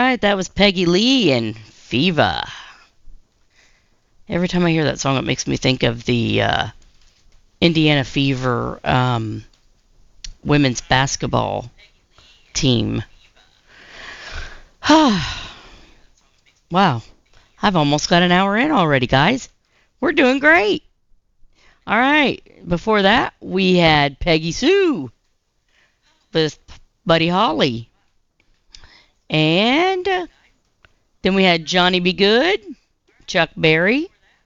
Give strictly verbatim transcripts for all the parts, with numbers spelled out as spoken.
right, that was Peggy Lee and Fever. Every time I hear that song, it makes me think of the uh, Indiana Fever um, women's basketball team. Wow, I've almost got an hour in already, guys. We're doing great. All right, before that, we had Peggy Sue with Buddy Holly. And uh, then we had Johnny B. Good, Chuck Berry,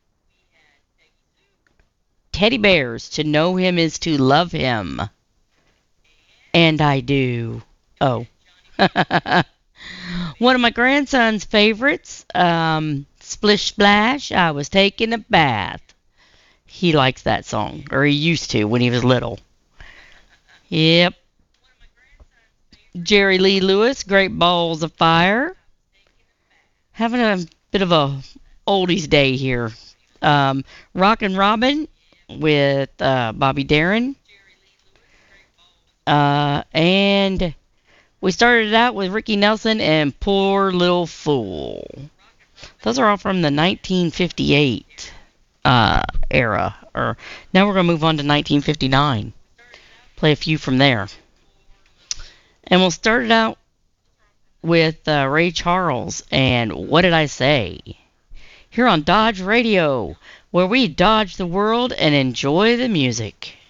Teddy Bears, To Know Him Is To Love Him. And I Do. Oh. One of my grandson's favorites, um, Splish Splash, I Was Taking a Bath. He likes that song, or he used to when he was little. Yep. Jerry Lee Lewis, Great Balls of Fire. Having a bit of a oldies day here. Um, Rockin' Robin with uh, Bobby Darin. Uh, and we started out with Ricky Nelson and Poor Little Fool. Those are all from the nineteen fifty-eight uh, era. Or now we're going to move on to nineteen fifty-nine. Play a few from there. And we'll start it out with uh, Ray Charles and What Did I Say? Here on Dodge Radio, where we dodge the world and enjoy the music.